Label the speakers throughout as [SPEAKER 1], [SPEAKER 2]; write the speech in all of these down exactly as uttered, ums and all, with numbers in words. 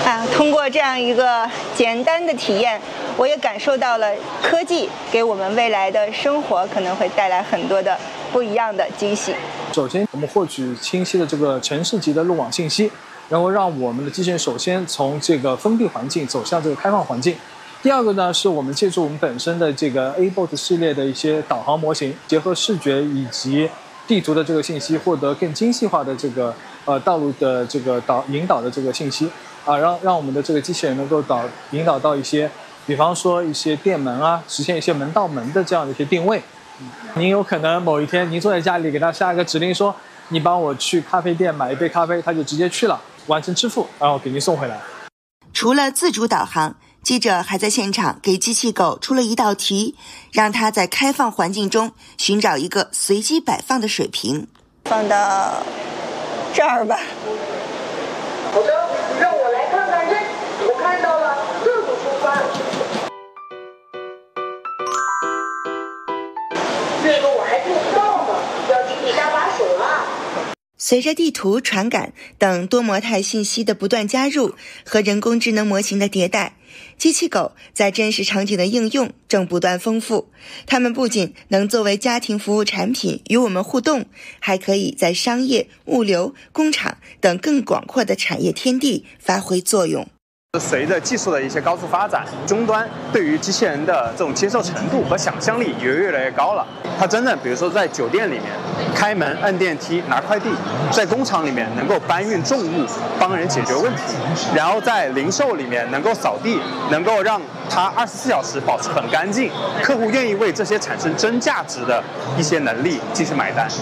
[SPEAKER 1] 啊，通过这样一个简单的体验，我也感受到了科技给我们未来的生活可能会带来很多的不一样的惊喜。
[SPEAKER 2] 首先，我们获取清晰的这个城市级的路网信息，然后让我们的机器人首先从这个封闭环境走向这个开放环境。第二个呢，是我们借助我们本身的这个 A bot 系列的一些导航模型，结合视觉以及地图的这个信息，获得更精细化的这个呃道路的这个导引导的这个信息啊，让让我们的这个机器人能够导引导到一些，比方说一些店门啊，实现一些门到门的这样的一些定位。您有可能某一天您坐在家里，给他下一个指令说，你帮我去咖啡店买一杯咖啡，他就直接去了，完成支付，然后给您送回来。
[SPEAKER 3] 除了自主导航，记者还在现场给机器狗出了一道题，让它在开放环境中寻找一个随机摆放的水瓶。
[SPEAKER 1] 放到这儿吧。
[SPEAKER 4] 好的，让我来看看这，我看到了，这里出发。这个我还做不到呢，要请你搭把手了。
[SPEAKER 3] 随着地图、传感等多模态信息的不断加入和人工智能模型的迭代，机器狗在真实场景的应用正不断丰富。它们不仅能作为家庭服务产品与我们互动，还可以在商业、物流、工厂等更广阔的产业天地发挥作用。
[SPEAKER 5] 随着技术的一些高速发展，终端对于机器人的这种接受程度和想象力也越来越高了。它真正，比如说在酒店里面开门、按电梯、拿快递；在工厂里面能够搬运重物、帮人解决问题；然后在零售里面能够扫地，能够让它二十四小时保持很干净。客户愿意为这些产生真价值的一些能力进行买单。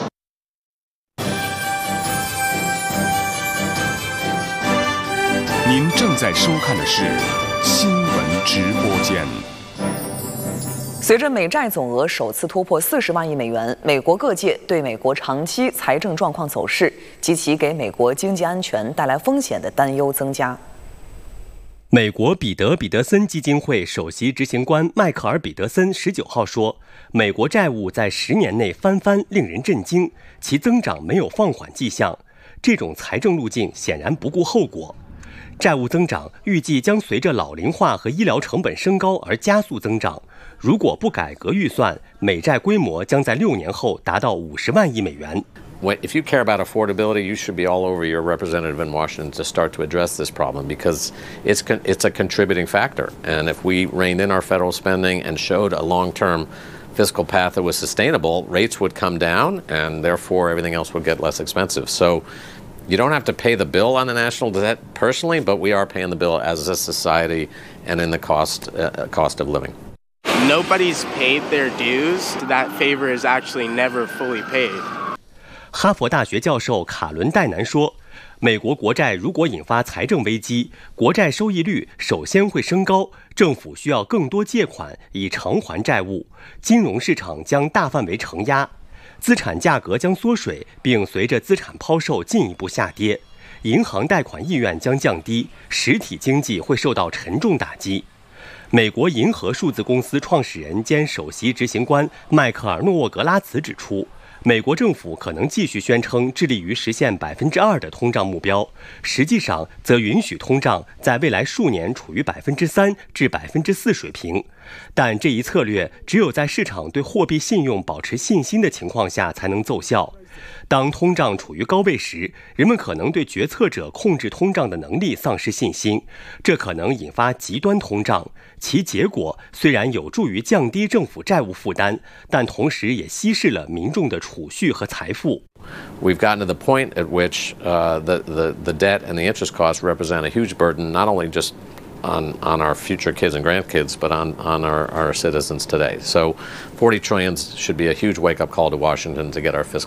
[SPEAKER 6] 您正在收看的是新闻直播间。
[SPEAKER 7] 随着美债总额首次突破四十万亿美元，美国各界对美国长期财政状况走势及其给美国经济安全带来风险的担忧增加。
[SPEAKER 8] 美国彼得·彼得森基金会首席执行官迈克尔·彼得森十九号说，美国债务在十年内翻番，令人震惊，其增长没有放缓迹象。这种财政路径显然不顾后果。债务增长预计将随着老龄化和医疗成本升高而加速增长。如果不改革预算，美债规模将在六年后达到五十万亿美元。
[SPEAKER 9] If you care about affordability, you should be all over your representative in Washington to start to address this problem because it's con- it's a contributing factor. And if we reined in our federal spending and showed a long-term fiscal path that was sustainable, rates would come down, and therefore everything else would get less expensive. So.You don't have to pay the bill on the national debt personally, but we are paying the bill as a society and in the cost uh, cost of living.
[SPEAKER 10] Nobody's paid their dues. That favor is actually never fully paid.
[SPEAKER 8] 哈佛大学教授卡伦·戴南说，美国国债如果引发财政危机，国债收益率首先会升高，政府需要更多借款以偿还债务，金融市场将大范围承压。资产价格将缩水，并随着资产抛售进一步下跌，银行贷款意愿将降低，实体经济会受到沉重打击。美国银河数字公司创始人兼首席执行官迈克尔·诺沃格拉茨指出，美国政府可能继续宣称致力于实现百分之二的通胀目标，实际上则允许通胀在未来数年处于百分之三至百分之四水平。但这一策略只有在市场对货币信用保持信心的情况下才能奏效。当通胀处于高位时，人们可能对决策者控制通胀的能力丧失信心，这可能引发极端通胀。其结果虽然有助于降低政府债务负担，但同时也稀释了民众的储蓄和财富。
[SPEAKER 9] We've gotten to the point at which uh, the, the, the debt and the interest costs represent a huge burden, not only just On, on our future kids and grandkids, but on, on our, our citizens today. So forty trillion should be a huge wake-up call to Washington to get our fiscal